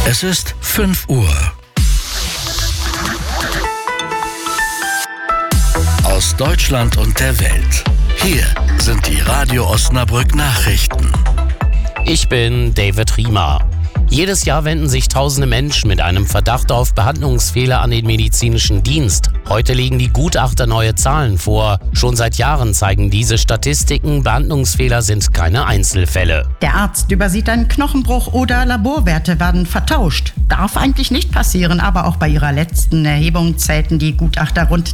Es ist 5 Uhr. Aus Deutschland und der Welt. Hier sind die Radio Osnabrück Nachrichten. Ich bin David Riemer. Jedes Jahr wenden sich tausende Menschen mit einem Verdacht auf Behandlungsfehler an den medizinischen Dienst. Heute legen die Gutachter neue Zahlen vor. Schon seit Jahren zeigen diese Statistiken, Behandlungsfehler sind keine Einzelfälle. Der Arzt übersieht einen Knochenbruch oder Laborwerte werden vertauscht. Darf eigentlich nicht passieren, aber auch bei ihrer letzten Erhebung zählten die Gutachter rund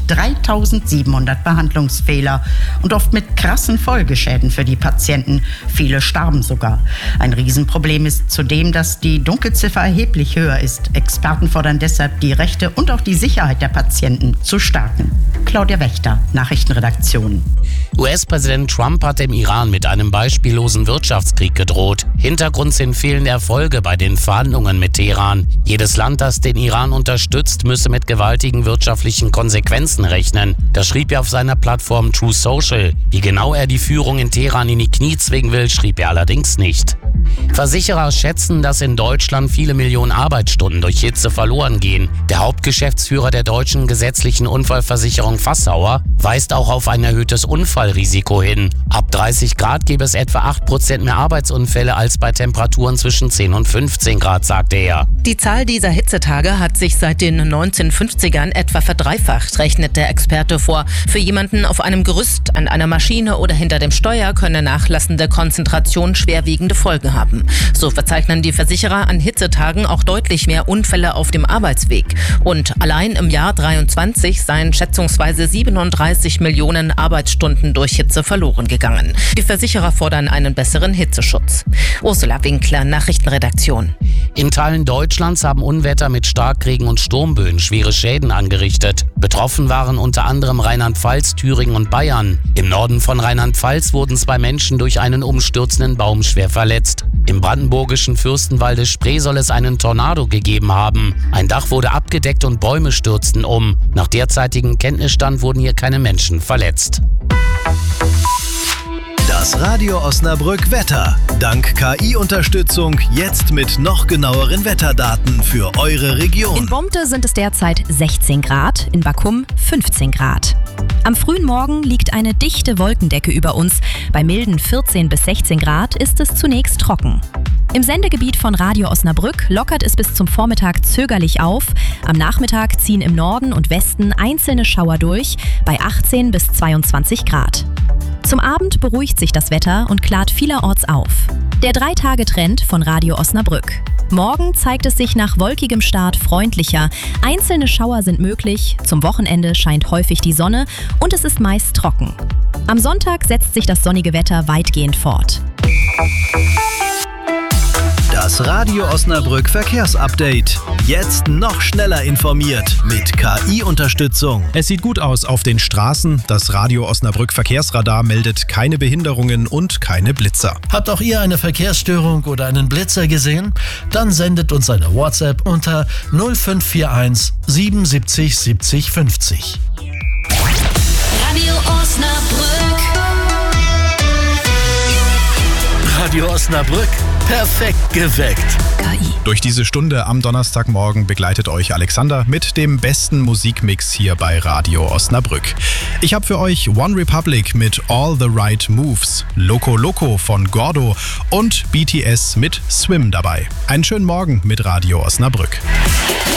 3700 Behandlungsfehler und oft mit krassen Folgeschäden für die Patienten. Viele starben sogar. Ein Riesenproblem ist zudem, dass die Dunkelziffer erheblich höher ist. Experten fordern deshalb, die Rechte und auch die Sicherheit der Patienten zu stärken. Claudia Wächter, Nachrichtenredaktion. US-Präsident Trump hat dem Iran mit einem beispiellosen Wirtschaftskrieg gedroht. Hintergrund sind fehlende Erfolge bei den Verhandlungen mit Teheran. Jedes Land, das den Iran unterstützt, müsse mit gewaltigen wirtschaftlichen Konsequenzen rechnen. Das schrieb er auf seiner Plattform True Social. Wie genau er die Führung in Teheran in die Knie zwingen will, schrieb er allerdings nicht. Versicherer schätzen, dass in Deutschland viele Millionen Arbeitsstunden durch Hitze verloren gehen. Der Hauptgeschäftsführer der deutschen gesetzlichen Unfallversicherung Fassauer weist auch auf ein erhöhtes Unfallrisiko hin. Ab 30 Grad gäbe es etwa 8% mehr Arbeitsunfälle als bei Temperaturen zwischen 10 und 15 Grad, sagte er. Die Zahl dieser Hitzetage hat sich seit den 1950ern etwa verdreifacht, rechnet der Experte vor. Für jemanden auf einem Gerüst, an einer Maschine oder hinter dem Steuer könne nachlassende Konzentration schwerwiegende Folgen haben. So verzeichnen die Versicherer an Hitzetagen auch deutlich mehr Unfälle auf dem Arbeitsweg. Und allein im Jahr 2023 seien schätzungsweise 37 Millionen Arbeitsstunden durch Hitze verloren gegangen. Die Versicherer fordern einen besseren Hitzeschutz. Ursula Winkler, Nachrichtenredaktion. In Teilen Deutschlands haben Unwetter mit Starkregen und Sturmböen schwere Schäden angerichtet. Betroffen waren unter anderem Rheinland-Pfalz, Thüringen und Bayern. Im Norden von Rheinland-Pfalz wurden 2 Menschen durch einen umstürzenden Baum schwer verletzt. Im brandenburgischen Fürstenwalde Spree soll es einen Tornado gegeben haben. Ein Dach wurde abgedeckt und Bäume stürzten um. Nach derzeitigem Kenntnisstand wurden hier keine Menschen verletzt. Das Radio Osnabrück Wetter. Dank KI-Unterstützung jetzt mit noch genaueren Wetterdaten für eure Region. In Bomte sind es derzeit 16 Grad, in Bakum 15 Grad. Am frühen Morgen liegt eine dichte Wolkendecke über uns. Bei milden 14 bis 16 Grad ist es zunächst trocken. Im Sendegebiet von Radio Osnabrück lockert es bis zum Vormittag zögerlich auf. Am Nachmittag ziehen im Norden und Westen einzelne Schauer durch, bei 18 bis 22 Grad. Zum Abend beruhigt sich das Wetter und klart vielerorts auf. Der 3-Tage-Trend von Radio Osnabrück. Morgen zeigt es sich nach wolkigem Start freundlicher. Einzelne Schauer sind möglich, zum Wochenende scheint häufig die Sonne und es ist meist trocken. Am Sonntag setzt sich das sonnige Wetter weitgehend fort. Das Radio Osnabrück Verkehrsupdate. Jetzt noch schneller informiert mit KI-Unterstützung. Es sieht gut aus auf den Straßen. Das Radio Osnabrück Verkehrsradar meldet keine Behinderungen und keine Blitzer. Habt auch ihr eine Verkehrsstörung oder einen Blitzer gesehen? Dann sendet uns eine WhatsApp unter 0541 77 70 50. Radio Osnabrück. Radio Osnabrück, perfekt geweckt. KI. Durch diese Stunde am Donnerstagmorgen begleitet euch Alexander mit dem besten Musikmix hier bei Radio Osnabrück. Ich habe für euch One Republic mit All the Right Moves, Loco Loco von Gordo und BTS mit Swim dabei. Einen schönen Morgen mit Radio Osnabrück.